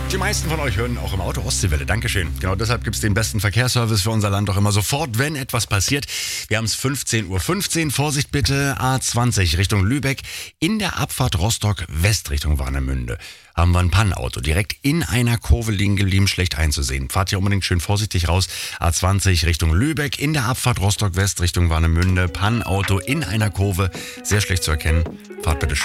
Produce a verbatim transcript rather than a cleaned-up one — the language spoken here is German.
Die meisten von euch hören auch im Auto Ostseewelle. Dankeschön. Genau deshalb gibt es den besten Verkehrsservice für unser Land auch immer sofort, wenn etwas passiert. Wir haben es fünfzehn Uhr fünfzehn. Vorsicht bitte, A zwanzig Richtung Lübeck. In der Abfahrt Rostock West Richtung Warnemünde haben wir ein Pannauto direkt in einer Kurve liegen geblieben, schlecht einzusehen. Fahrt hier unbedingt schön vorsichtig raus. A zwanzig Richtung Lübeck. In der Abfahrt Rostock West Richtung Warnemünde. Pannauto in einer Kurve. Sehr schlecht zu erkennen. Fahrt bitte schön.